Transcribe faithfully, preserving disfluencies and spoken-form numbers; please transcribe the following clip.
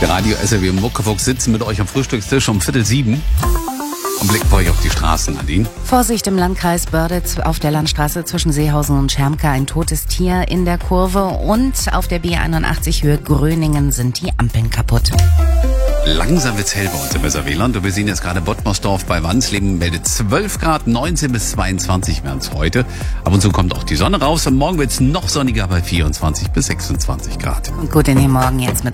Der Radio S R W und Muckefuchs sitzen mit euch am Frühstückstisch um Viertel sieben und blicken bei euch auf die Straßen, Nadine. Vorsicht im Landkreis Börde auf der Landstraße zwischen Seehausen und Schermke, ein totes Tier in der Kurve, und auf der B einundachtzig Höhe Gröningen sind die Ampeln kaputt. Langsam wird's hell bei uns im S R W-Land und wir sehen jetzt gerade Bottmersdorf bei Wansleben, meldet zwölf Grad, neunzehn bis zweiundzwanzig werden es heute. Ab und zu kommt auch die Sonne raus und morgen wird's noch sonniger bei vierundzwanzig bis sechsundzwanzig Grad. Und gut in den Morgen jetzt mit